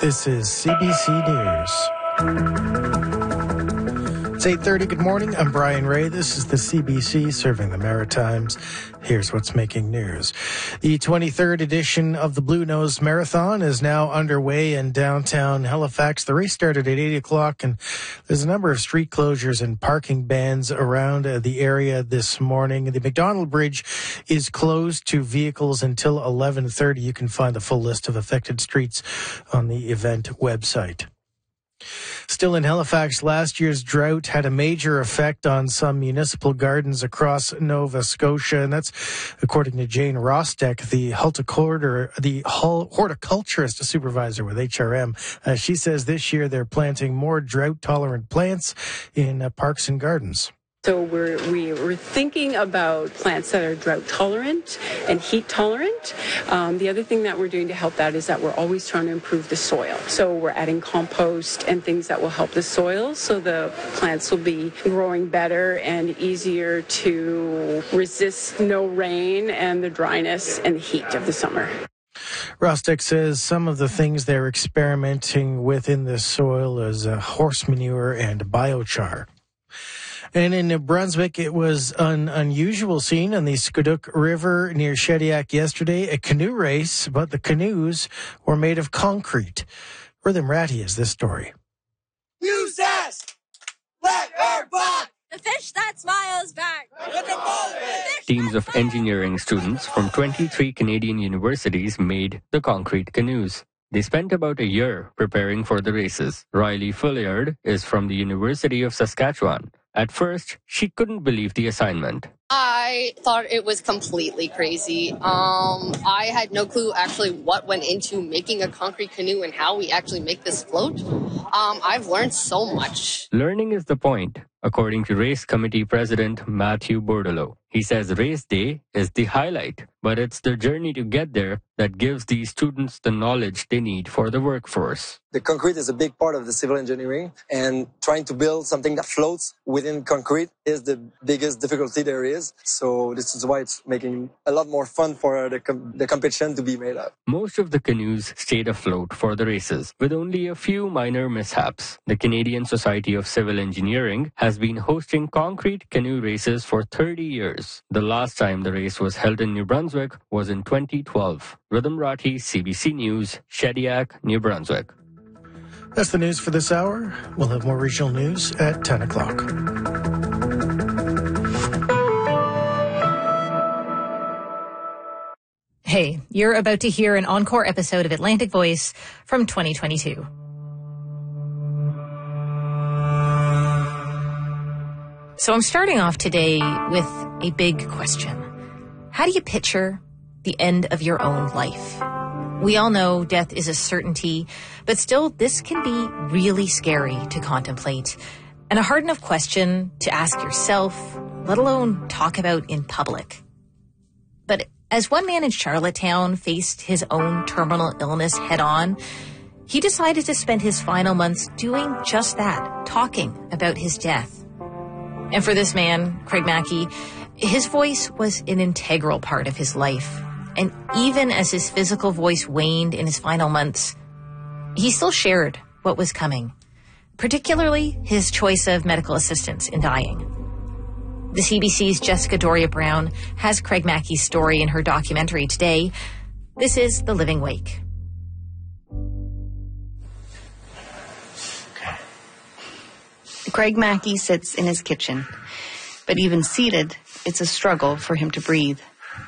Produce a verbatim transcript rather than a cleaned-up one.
This is C B C News. It's eight thirty. Good morning. I'm Brian Ray. This is the C B C serving the Maritimes. Here's what's making news. The twenty-third edition of the Blue Nose Marathon is now underway in downtown Halifax. The race started at eight o'clock, and there's a number of street closures and parking bans around uh, the area this morning. The McDonald Bridge is closed to vehicles until eleven thirty. You can find the full list of affected streets on the event website. Still in Halifax, last year's drought had a major effect on some municipal gardens across Nova Scotia, and that's according to Jane Rostek, the horticulturist, the horticulturist supervisor with H R M. Uh, she says this year they're planting more drought-tolerant plants in uh, parks and gardens. So we're, we we're thinking about plants that are drought tolerant and heat tolerant. Um, the other thing that we're doing to help that is that we're always trying to improve the soil. So we're adding compost and things that will help the soil so the plants will be growing better and easier to resist no rain and the dryness and the heat of the summer. Rostek says some of the things they're experimenting with in the soil is uh, horse manure and biochar. And in New Brunswick, it was an unusual scene on the Squiduk River near Shediac yesterday, a canoe race, but the canoes were made of concrete. Rhythm Ratty has this story. Use this! Let her back! The fish that smiles back! Let the ball fish! Teams of engineering students from twenty-three Canadian universities made the concrete canoes. They spent about a year preparing for the races. Riley Fulliard is from the University of Saskatchewan. At first, she couldn't believe the assignment. I thought it was completely crazy. Um, I had no clue actually what went into making a concrete canoe and how we actually make this float. Um, I've learned so much. Learning is the point, according to race committee president Matthew Bordelot. He says race day is the highlight, but it's the journey to get there that gives these students the knowledge they need for the workforce. The concrete is a big part of the civil engineering, and trying to build something that floats within concrete is the biggest difficulty there is. So this is why it's making a lot more fun for the, com- the competition to be made up. Most of the canoes stayed afloat for the races, with only a few minor mishaps. The Canadian Society of Civil Engineering has been hosting concrete canoe races for thirty years. The last time the race was held in New Brunswick was in twenty twelve. Rhythm Ratty, C B C News, Shediac, New Brunswick. That's the news for this hour. We'll have more regional news at ten o'clock. Hey, you're about to hear an encore episode of Atlantic Voice from twenty twenty-two. So I'm starting off today with a big question. How do you picture the end of your own life? We all know death is a certainty, but still this can be really scary to contemplate and a hard enough question to ask yourself, let alone talk about in public. But as one man in Charlottetown faced his own terminal illness head on, he decided to spend his final months doing just that, talking about his death. And for this man, Craig Mackey, his voice was an integral part of his life. And even as his physical voice waned in his final months, he still shared what was coming, particularly his choice of medical assistance in dying. The C B C's Jessica Doria Brown has Craig Mackey's story in her documentary today. This is The Living Wake. Craig Mackey sits in his kitchen, but even seated, it's a struggle for him to breathe.